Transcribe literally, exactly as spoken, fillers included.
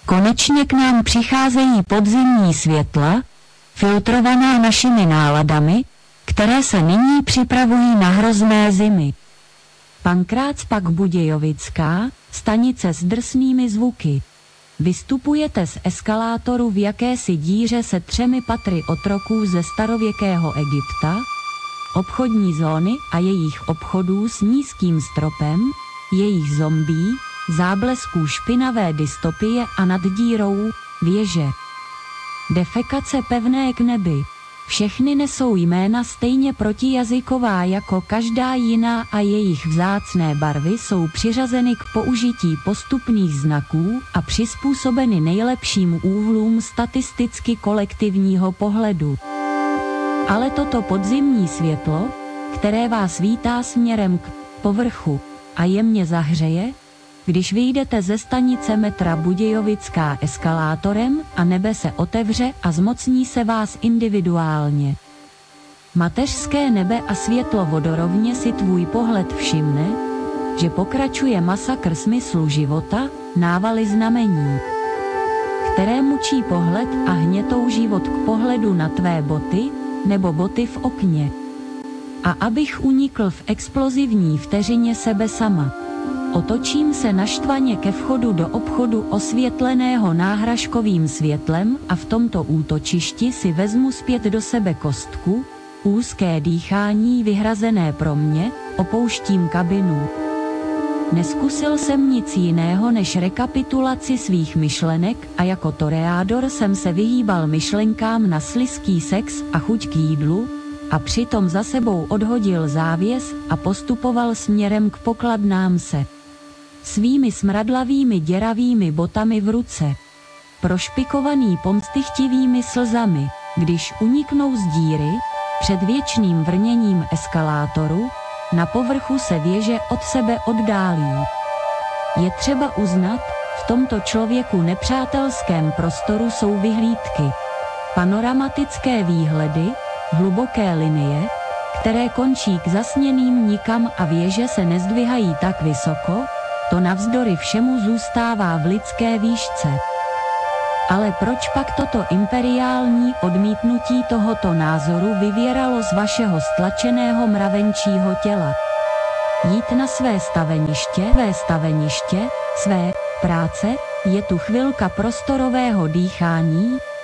Konečně k nám přicházejí podzimní světla, filtrovaná našimi náladami, které se nyní připravují na hrozné zimy. Pankrác-Pak Budějovická, stanice s drsnými zvuky. Vystupujete z eskalátoru v jakési díře se třemi patry otroků ze starověkého Egypta, obchodní zóny a jejich obchodů s nízkým stropem, jejich zombí, záblesků špinavé dystopie a nad dírou věže. Defekace pevné k nebi. Všechny nesou jména stejně protijazyková jako každá jiná a jejich vzácné barvy jsou přiřazeny k použití postupných znaků a přizpůsobeny nejlepším úhlům statisticky kolektivního pohledu. Ale toto podzimní světlo, které vás vítá směrem k povrchu a jemně zahřeje, když vyjdete ze stanice metra Budějovická eskalátorem a nebe se otevře a zmocní se vás individuálně. Mateřské nebe a světlo vodorovně si tvůj pohled všimne, že pokračuje masakr smyslu života, návaly znamení, které mučí pohled a hnětou život k pohledu na tvé boty nebo boty v okně. A abych unikl v explozivní vteřině sebe sama, otočím se naštvaně ke vchodu do obchodu osvětleného náhražkovým světlem a v tomto útočišti si vezmu zpět do sebe kostku, úzké dýchání vyhrazené pro mě, opouštím kabinu. Neskusil jsem nic jiného než rekapitulaci svých myšlenek a jako toreador jsem se vyhýbal myšlenkám na slizký sex a chuť k jídlu a přitom za sebou odhodil závěs a postupoval směrem k pokladnám se. Svými smradlavými děravými botami v ruce, prošpikovaný pomstychtivými slzami, když uniknou z díry, před věčným vrněním eskalátoru, na povrchu se věže od sebe oddálí. Je třeba uznat, v tomto člověku nepřátelském prostoru jsou vyhlídky, panoramatické výhledy, hluboké linie, které končí k zasněným nikam a věže se nezdvihají tak vysoko, to navzdory všemu zůstává v lidské výšce. Ale proč pak toto imperiální odmítnutí tohoto názoru vyvěralo z vašeho stlačeného mravenčího těla? Jít na své staveniště, své staveniště, své práce, je tu chvilka prostorového dýchání,